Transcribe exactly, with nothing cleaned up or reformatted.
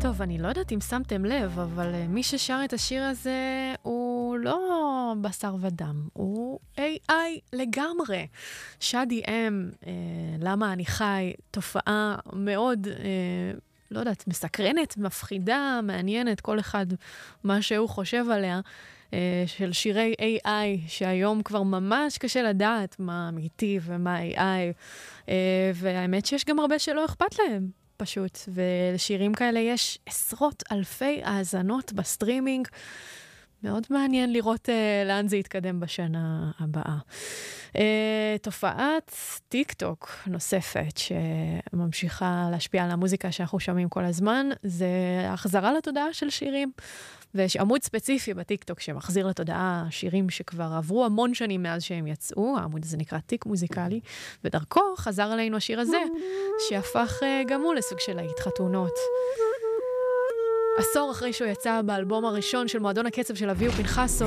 טוב, אני לא יודעת אם שמתם לב, אבל uh, מי ששר את השיר הזה הוא לא בשר ודם, הוא איי איי לגמרי. שדי אם, uh, למה אני חי, תופעה מאוד, uh, לא יודעת, מסקרנת, מפחידה, מעניינת, כל אחד מה שהוא חושב עליה, uh, של שירי איי איי, שהיום כבר ממש קשה לדעת מה אמיתי ומה איי איי, uh, והאמת שיש גם הרבה שלא אכפת להם. פשוט, ולשירים כאלה יש עשרות אלפי האזנות בסטרימינג. מאוד מעניין לראות uh, לאן זה יתקדם בשנה הבאה. Uh, תופעת טיק טוק נוספת שממשיכה להשפיע על המוזיקה שאנחנו שומעים כל הזמן, זה החזרה לתודעה של שירים. ויש עמוד ספציפי בטיק טוק שמחזיר לתודעה שירים שכבר עברו המון שנים מאז שהם יצאו, העמוד הזה נקרא טיק מוזיקלי, ודרכו חזר עלינו השיר הזה, שהפך uh, גם הוא לסוג של ההתחתונות. עשור אחרי שהוא יצא באלבום הראשון של מועדון הקצב של אביהו פנחסו,